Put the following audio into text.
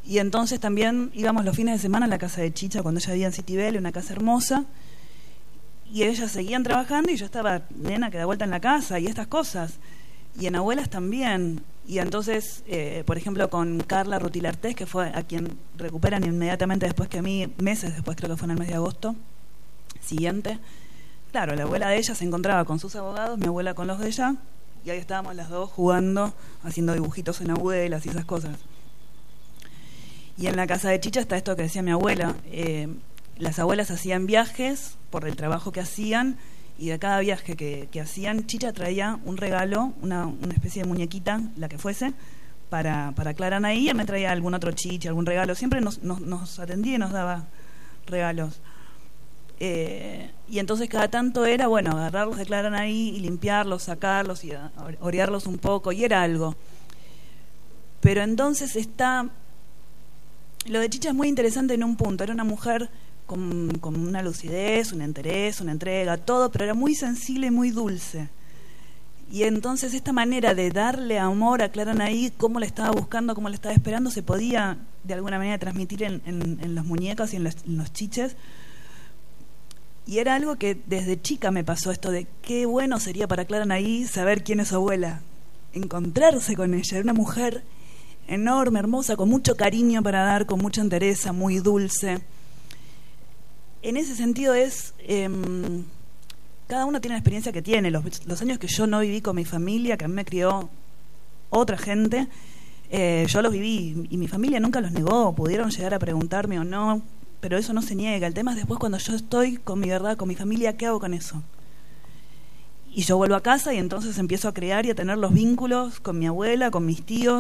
Y entonces también íbamos los fines de semana a la casa de Chicha cuando ella vivía en Citibel, una casa hermosa, y ellas seguían trabajando y yo estaba, nena, que da vuelta en la casa y estas cosas. Y en Abuelas también. Y entonces, por ejemplo, con Carla Rutil Artés, que fue a quien recuperan inmediatamente después que a mí, meses después, creo que fue en el mes de agosto siguiente. Claro, la abuela de ella se encontraba con sus abogados, mi abuela con los de ella, y ahí estábamos las dos jugando, haciendo dibujitos en abuelas y esas cosas. Y en la casa de Chicha está esto que decía mi abuela. Las abuelas hacían viajes por el trabajo que hacían, y de cada viaje que hacían, Chicha traía un regalo, una especie de muñequita, la que fuese, para Clara Anaí. Ella me traía algún otro chiche, algún regalo. Siempre nos atendía y nos daba regalos. Y entonces cada tanto era, bueno, agarrarlos de Clara Anaí y limpiarlos, sacarlos y orearlos un poco, y era algo. Pero entonces lo de Chicha es muy interesante en un punto. Era una mujer con una lucidez, una entereza, una entrega, todo, pero era muy sensible y muy dulce. Y entonces esta manera de darle amor a Clara Anaí, cómo la estaba buscando, cómo la estaba esperando, se podía de alguna manera transmitir en las muñecas y en los chiches. Y era algo que desde chica me pasó, esto de qué bueno sería para Clara Anaí saber quién es su abuela, encontrarse con ella. Era una mujer enorme, hermosa, con mucho cariño para dar, con mucha entereza, muy dulce. En ese sentido cada uno tiene la experiencia que tiene. Los años que yo no viví con mi familia, que a mí me crió otra gente, yo los viví y mi familia nunca los negó. Pudieron llegar a preguntarme o no, pero eso no se niega. El tema es después, cuando yo estoy con mi verdad, con mi familia, ¿qué hago con eso? Y yo vuelvo a casa y entonces empiezo a crear y a tener los vínculos con mi abuela, con mis tíos,